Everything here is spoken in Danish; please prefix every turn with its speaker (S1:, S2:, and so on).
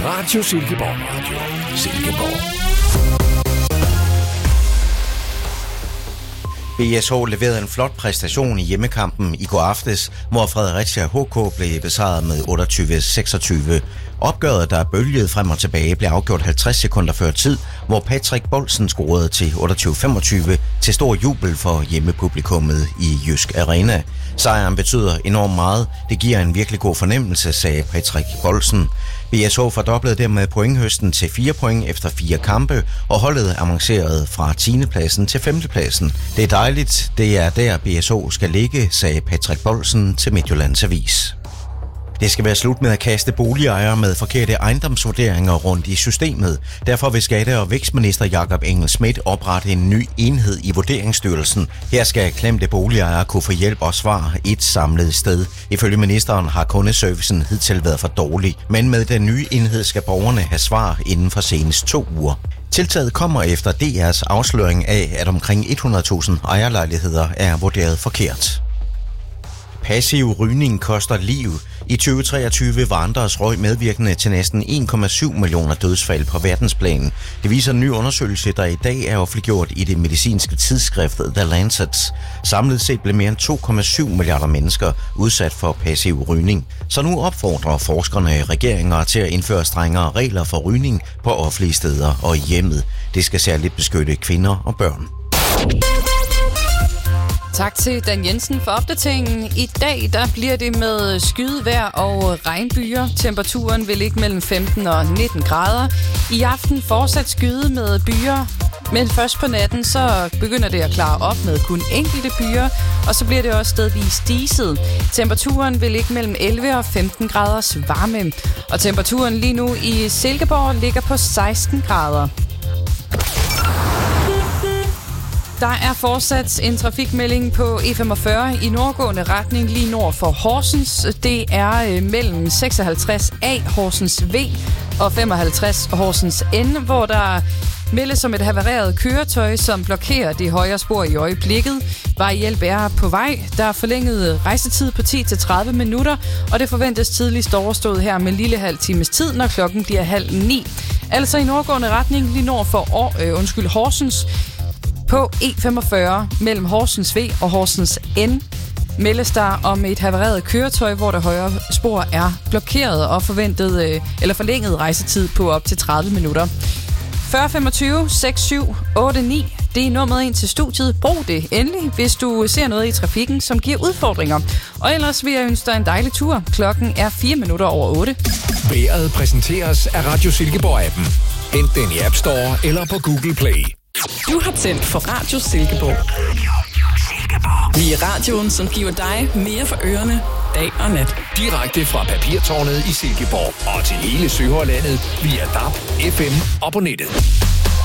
S1: Radio Silkeborg. Radio Silkeborg.
S2: BSH leverede en flot præstation i hjemmekampen i går aftes, hvor Fredericia HK blev besejret med 28-26. Opgøret, der bølgede frem og tilbage, blev afgjort 50 sekunder før tid, hvor Patrick Bolsen scorede til 28-25 til stor jubel for hjemmepublikummet i Jysk Arena. Sejren betyder enormt meget. Det giver en virkelig god fornemmelse, sagde Patrick Bolsen. BSH fordoblede dermed pointhøsten til 4 point efter 4 kampe, og holdet avancerede fra 10. pladsen til 5. pladsen. Det er dejligt. Det er der BSH skal ligge, sagde Patrick Bolsen til Midtjyllands Avis. Det skal være slut med at kaste boligejere med forkerte ejendomsvurderinger rundt i systemet. Derfor vil Skatte- og Vækstminister Jakob Engel-Schmidt oprette en ny enhed i Vurderingsstyrelsen. Her skal klemte boligejere kunne få hjælp og svar et samlet sted. Ifølge ministeren har kundeservicen hidtil været for dårlig, men med den nye enhed skal borgerne have svar inden for senest 2 uger. Tiltaget kommer efter DR's afsløring af, at omkring 100.000 ejerlejligheder er vurderet forkert. Passiv rygning koster liv. I 2023 var andres røg medvirkende til næsten 1,7 millioner dødsfald på verdensplan. Det viser en ny undersøgelse, der i dag er offentliggjort i det medicinske tidsskrift The Lancet. Samlet set blev mere end 2,7 milliarder mennesker udsat for passiv rygning. Så nu opfordrer forskerne regeringer til at indføre strengere regler for rygning på offentlige steder og i hjemmet. Det skal særligt beskytte kvinder og børn.
S3: Tak til Dan Jensen for opdateringen. I dag der bliver det med skydevejr og regnbyer. Temperaturen vil ligge mellem 15 og 19 grader. I aften fortsat skyde med byer, men først på natten så begynder det at klare op med kun enkelte byer, og så bliver det også stedvis diset. Temperaturen vil ligge mellem 11 og 15 graders varme, og temperaturen lige nu i Silkeborg ligger på 16 grader. Der er fortsat en trafikmelding på E45 i nordgående retning lige nord for Horsens. Det er mellem 56A Horsens V og 55 Horsens N, hvor der meldes som et havareret køretøj, som blokerer det højre spor i øjeblikket. Vejhjælp er på vej. Der er forlænget rejsetid på 10-30 minutter, og det forventes tidligst overstået her med en lille halv times tid, når klokken bliver 8:30. Altså i nordgående retning lige nord for Horsens. På E45 mellem Horsens V og Horsens N meldes der om et havareret køretøj, hvor det højre spor er blokeret og forlænget rejsetid på op til 30 minutter. 40 25 67 89, det er nummeret ind til studiet. Brug det endelig, hvis du ser noget i trafikken, som giver udfordringer. Og ellers vil jeg ønske dig en dejlig tur. Klokken er 4 minutter over 8.
S1: Vejret præsenteres af Radio Silkeborg-appen. Hent den i App Store eller på Google Play.
S4: Du har tændt for Radio Silkeborg. Vi er radioen, som giver dig mere for ørerne, dag og nat.
S1: Direkte fra Papirtårnet i Silkeborg og til hele Sønderlandet via DAB, FM og på nettet.